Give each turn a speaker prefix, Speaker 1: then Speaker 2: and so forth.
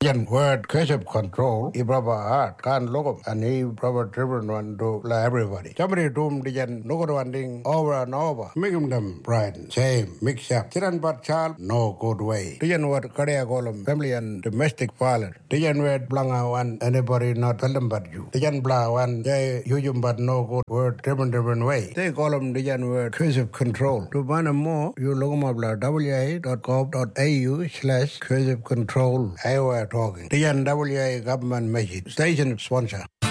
Speaker 1: Yan word cursive control ibraba art kan logo ani proper driven one to everybody. Somebody doom dijan logo one thing over and over. Make them pride, shame, mix up. Tiran but child no good way. Dijan word career column family and domestic violence. Dijan word blanga one anybody not tell them but you. Dijan bla one they use but no good word driven way. They column dijan word cursive control. To find more you look up wa.gov.au/cursive control. I were talking. The NWA government message. Station sponsor.